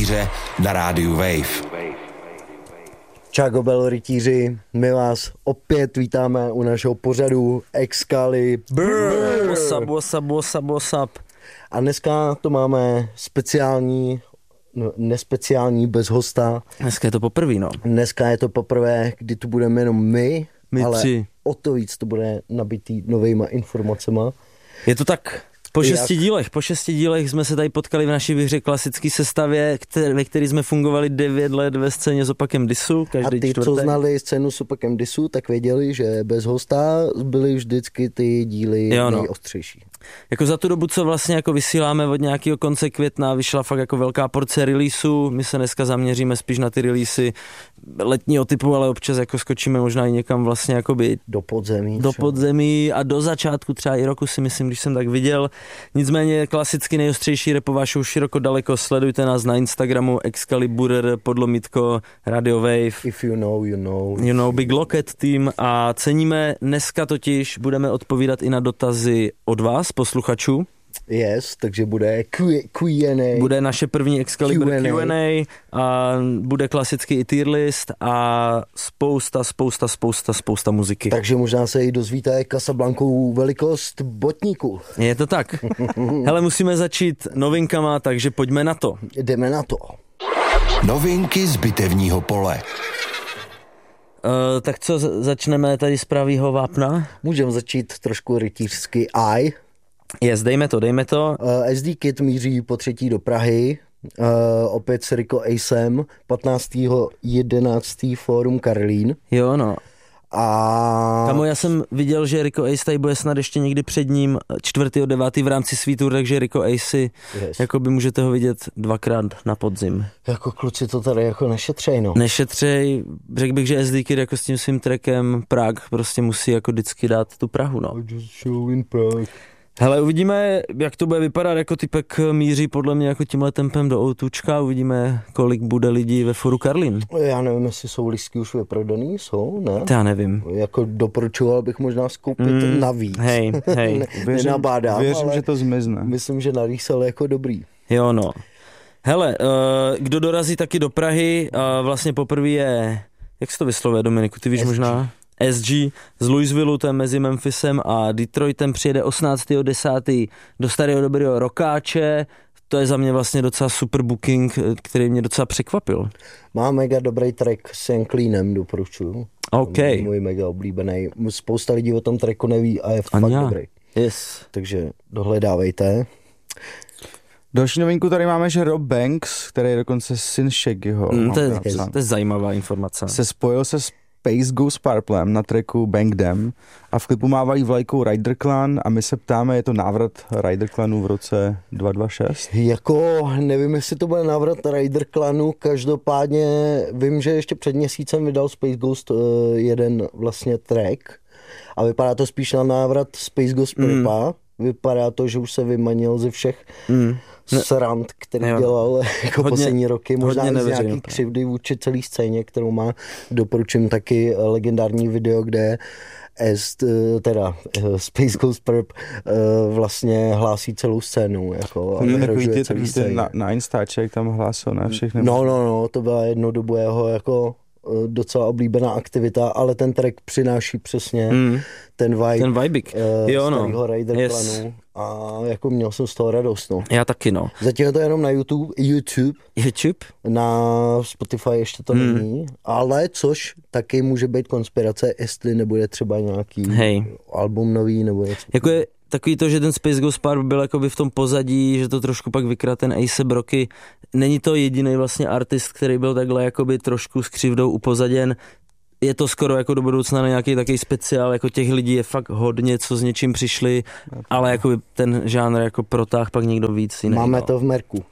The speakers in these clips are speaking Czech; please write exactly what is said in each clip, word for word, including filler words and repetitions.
rytíře na rádiu Wave. Čágo rytíři, my vás opět vítáme u našeho pořadu Excalibur. What's up, what's up, what's up, what's up. A dneska to máme speciální, no, nespeciální, bez hosta. Dneska je to poprvé, no. Dneska je to poprvé, kdy tu budeme jenom my, my ale tři. O to víc to bude nabitý novejma informacema. Je to tak. Po šesti Jak? dílech, po šesti dílech jsme se tady potkali v naší hře klasické sestavě, které, ve které jsme fungovali devět let ve scéně s opakem Disu, každý čtvrtek. A ty, čtvrtek. co znali scénu s opakem Disu, tak věděli, že bez hosta byly vždycky ty díly jo, no. nejostřejší. Jako za tu dobu, co vlastně jako vysíláme od nějakého konce května, vyšla fakt jako velká porce releaseů. My se dneska zaměříme spíš na ty releasy letního typu, ale občas jako skočíme možná i někam vlastně jakoby do podzemí. Do podzemí a do začátku třeba i roku si myslím, když jsem tak viděl. Nicméně klasicky nejostřejší rapová show široko daleko. Sledujte nás na Instagramu Excalibur podlomítko Radio Wave. If you know, you know. You know, Big Locket Team a ceníme dneska totiž, budeme odpovídat i na dotazy od vás, posluchačů. Yes, takže bude Q and A. Bude naše první Excalibur Q and A. Q and A a bude klasicky i tier list a spousta, spousta, spousta, spousta muziky. Takže možná se i dozvíte Casablankou velikost botníku. Je to tak. Hele, musíme začít novinkama, takže pojďme na to. Jdeme na to. Novinky z bitevního pole. Uh, tak co, začneme tady z pravýho vápna? Můžeme začít trošku rytířsky I. Yes, dejme to, dejme to. Uh, S D Kid míří po třetí do Prahy, uh, opět s Rico Acem, patnáctého jedenáctého Fórum Karlín. Jo, no. A... Kamo, já jsem viděl, že Rico Ace tady bude snad ještě někdy před ním čtvrtého devátého v rámci svý tour, takže Rico Ace, yes. Jako by můžete ho vidět dvakrát na podzim. Jako kluci to tady jako nešetřej, no. Nešetřej, řekl bych, že S D Kid jako s tím svým trackem Prague prostě musí jako vždycky dát tu Prahu, no. Just show in Prague. Hele, uvidíme, jak to bude vypadat, jako typek míří podle mě jako tímhle tempem do outučka, uvidíme, kolik bude lidí ve Foru Karlín. Já nevím, jestli jsou lístky už vyprodaný, jsou, ne? Já nevím. Jako doporučoval bych možná skoupit mm, navíc. Hej, hej. ne, věřím, nenabádám, věřím, že to zmizne. Myslím, že narýsal jako dobrý. Jo, no. Hele, uh, kdo dorazí taky do Prahy, uh, vlastně poprvé je, jak se to vyslovuje, Dominiku, ty víš S G. možná? S G z Louisville, ten mezi Memphisem a Detroitem přijede osmnáctého desátého do starého dobrého rokáče. To je za mě vlastně docela super booking, který mě docela překvapil. Má mega dobrý track s Janklínem, doporučuju. OK. Můj mega oblíbený. Spousta lidí o tom tracku neví a je fakt Anja. dobrý. Yes. Takže dohledávejte. Další novinku tady máme, že Rob Banks, který je dokonce syn Shaggyho. Mm, to, je, to je zajímavá informace. Se spojil se Space Ghost Purplem na tracku Bang Them a v klipu mávají vlajkou Rider Clan a my se ptáme, je to návrat Rider Clanu v roce dva dva šest? Jako nevím, jestli to bude návrat Rider Clanu, každopádně vím, že ještě před měsícem vydal Space Ghost uh, jeden vlastně track a vypadá to spíš na návrat Space Ghost Purpa. Mm. Vypadá to, že už se vymanil ze všech mm. srand, který jo. dělal jako hodně, poslední roky. Možná i z nějaký křivdy vůči celý scéně, kterou má. Doporučím taky legendární video, kde S, teda Space Ghost Purp vlastně hlásí celou scénu. Jako, a vyhrožuje celý scéně. Na, na Instaček tam hlásil na všechny. No, no, no, to byla jednou dobu jeho jako docela oblíbená aktivita, ale ten track přináší přesně mm. ten vibe ten vibik. Uh, jo, starého no. Rider yes. Clanu a jako měl jsem z toho radost, no. Já taky, no. Zatím je to jenom na YouTube, YouTube, YouTube? Na Spotify ještě to mm. není, ale což taky může být konspirace, jestli nebude třeba nějaký hey. album nový, nebo něco. Jako je takový to, že ten Space Ghost Purp byl jakoby v tom pozadí, že to trošku pak vykradl ten A$ej Rocky. Není to jediný vlastně artist, který byl takhle jakoby trošku s křivdou upozaděn. Je to skoro jako do budoucna na nějaký takový speciál, jako těch lidí je fakt hodně, co s něčím přišli, ale jakoby ten žánr jako protáh pak někdo víc jiný. Máme no. to v merku. Uh,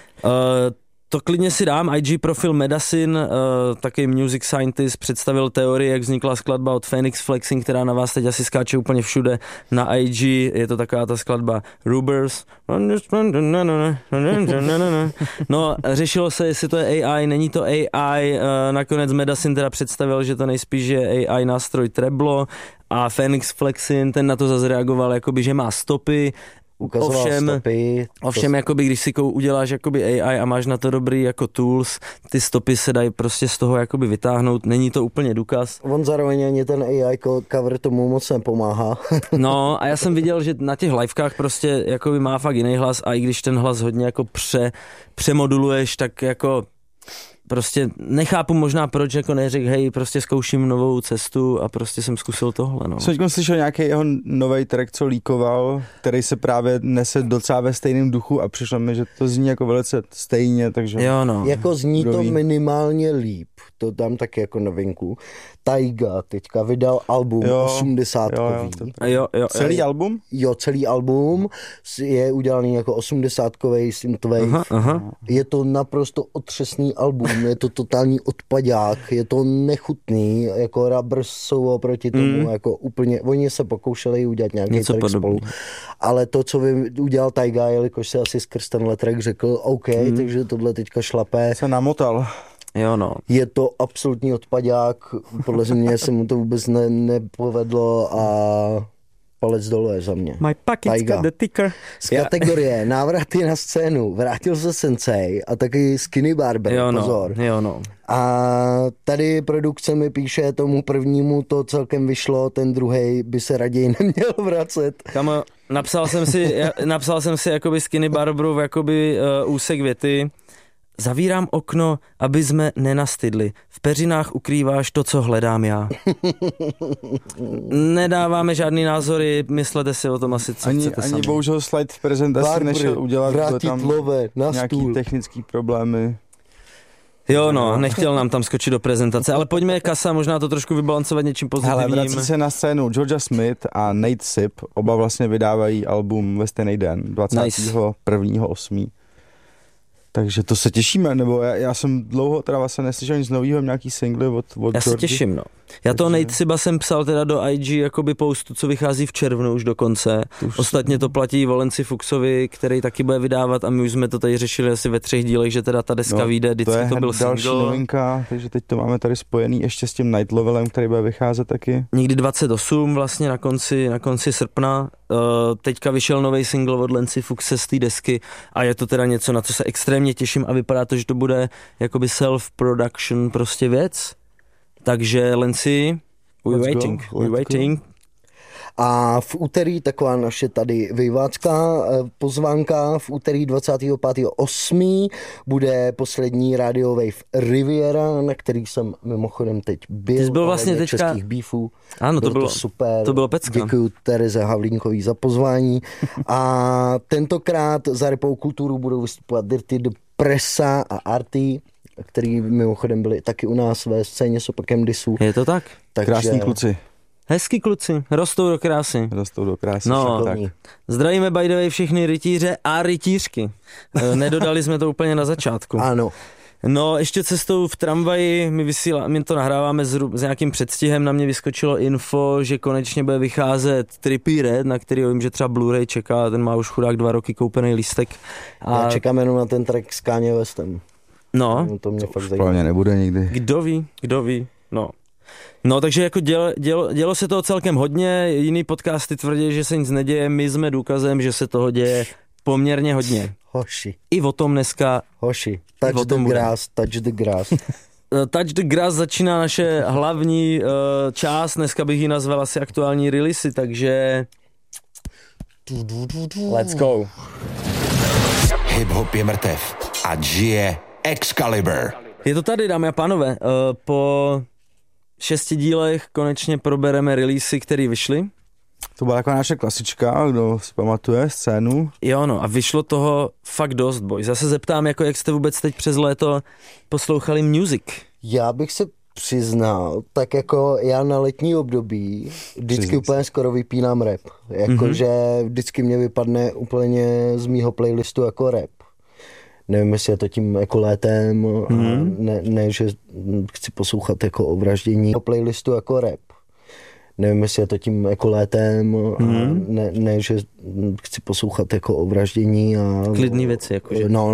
To klidně si dám. I G profil Medicine, uh, taky music scientist, představil teorii, jak vznikla skladba od Phoenix Flexing, která na vás teď asi skáče úplně všude na I G. Je to taková ta skladba Rubers. No, řešilo se, jestli to je A I, není to A I. Uh, nakonec Medicine teda představil, že to nejspíš je A I nástroj Treblo a Phoenix Flexing, ten na to zase reagoval, jakoby, že má stopy. Ukazoval ovšem, stopy. ovšem to... jakoby, když si kou uděláš jakoby A I a máš na to dobrý jako tools, ty stopy se dají prostě z toho jakoby vytáhnout, není to úplně důkaz. On zároveň ani ten A I cover tomu moc nepomáhá. No a já jsem viděl, že na těch livekách prostě jakoby má fakt jiný hlas a i když ten hlas hodně jako pře, přemoduluješ, tak jako prostě nechápu možná proč jako neřekl, hej, prostě zkouším novou cestu a prostě jsem zkusil tohle, no. Jsem slyšel nějaký jeho nový track, co líkoval, který se právě nese docela ve stejném duchu a přišlo mi, že to zní jako velice stejně, takže... Jo, no. Jako zní to Kdo minimálně líp, to dám taky jako novinku. Taiga teďka vydal album jo, osmdesátkový. jo, jo, A jo, jo, celý jo. album? Jo, celý album je udělaný jako osmdesátkový synthwave. Aha, aha. Je to naprosto otřesný album, je to totální odpadák, je to nechutný, jako Rubbers jsou oproti tomu Mm. jako úplně, oni se pokoušeli udělat nějaký Něco track spolu, podobného. ale to, co vy udělal Taiga, jelikož se asi skrz tenhle track řekl, OK, Mm. takže tohle teďka šlape, Se namotal. Jo, no. je to absolutní odpadák, podle mě se mu to vůbec ne, nepovedlo a palec dole za mě. My pocket's Taiga. got the ticker. Z kategorie návraty na scénu vrátil se Sensei a taky Skinny Barber, Jo, no. pozor. Jo, no. A tady produkce mi píše, tomu prvnímu to celkem vyšlo, ten druhej by se raději neměl vracet. Kamo, napsal jsem si, ja- napsal jsem si jakoby Skinny Barberův jakoby uh, úsek věty. Zavírám okno, aby jsme nenastydli. V peřinách ukrýváš to, co hledám já. Nedáváme žádný názory, myslete si o tom asi, co Ani, chcete ani sami. bohužel slide v prezentaci Barber, nešel udělat, byly vrátit tam love na nějaký stůl. technický problémy. Jo, no, nechtěl nám tam skočit do prezentace, ale pojďme kasa, možná to trošku vybalancovat něčím Hele, pozitivním. vrací se na scénu Georgia Smith a Nate Sip, oba vlastně vydávají album ve stejný den, dvacátého prvního osmého Takže to se těšíme, nebo já, já jsem dlouho teda vlastně neslyšel nic novýho, nějaký singly od, od Já se Georgie. těším, no. Já to Takže- Nate Siba jsem psal teda do I G jakoby postu, co vychází v červnu už dokonce. Už- Ostatně to platí Volenci Fuxovi, který taky bude vydávat a my už jsme to tady řešili asi ve třech dílech, že teda ta deska No, vyjde, To vždycky je to byl další single. novinka, takže teď to máme tady spojený ještě s tím Night Levelem, který bude vycházet taky. Někdy dvacet osm vlastně na konci, na konci srpna. Uh, teďka vyšel nový single od Lenci Fuxe z té desky a je to teda něco, na co se extrémně těším a vypadá to, že to bude jakoby self-production prostě věc. Takže Lenci, we Let's waiting, go, we let's waiting. A v úterý taková naše tady vyvácká eh, pozvánka, v úterý dvacátého pátého osmého bude poslední Radio Wave Riviera, na který jsem mimochodem teď byl. Ty jsi byl vlastně ohledně teďka- českých beefů. Ano, to bylo bylo, to super. to bylo pecka. Děkuju Tereze Havlínkový za pozvání. A tentokrát za Repou kulturu budou vystupovat Dirty the Pressa a Arty, který mimochodem byli taky u nás ve scéně s opakem Disu. Je to tak? Takže Krásní kluci, Hezký kluci, rostou do krásy. rostou do krásy. No. tak. Zdravíme by the way všechny rytíře a rytířky. Eh, Nedodali jsme to úplně na začátku. Ano. No, ještě cestou v tramvaji, my, vysílá, my to nahráváme s, ru- s nějakým předstihem, na mě vyskočilo info, že konečně bude vycházet Trippie Red, na který vím, že třeba Blu-ray čeká, ten má už chudák dva roky koupený lístek. A Já čekám jenom na ten track s Kanye Westem. no, To mě fakt Už zajímá. plně nebude nikdy. kdo ví, kdo ví, no. No, takže jako dělo, dělo, dělo se toho celkem hodně, jiný podcasty tvrdí, že se nic neděje, my jsme důkazem, že se toho děje poměrně hodně. Hoši, I o tom dneska hoši. o Touch the tom bude. grass, touch the grass. Uh, Touch the Grass začíná naše hlavní uh, část, dneska bych ji nazval asi aktuální releasy, takže let's go. Hip-hop je mrtev a žije Excalibur. Je to tady, dámy a pánové, uh, po šesti dílech konečně probereme releasy, které vyšly. To byla jako naše klasička, kdo si pamatuje scénu. Jo no, a vyšlo toho fakt dost, boj. Zase zeptám, jako jak jste vůbec teď přes léto poslouchali music. Já bych se přiznal, tak jako já na letní období vždycky Přiznal úplně skoro vypínám rap. Jakože mm-hmm. vždycky mě vypadne úplně z mýho playlistu jako rap. Nevím, jestli je to tím jako létem, mm-hmm. ne, ne, že chci poslouchat jako o vraždění playlistu jako rap. Nevím, jestli je to tím jako létem, mm-hmm. ne, ne, že chci poslouchat jako o vraždění a... Klidný věci, jakože. No,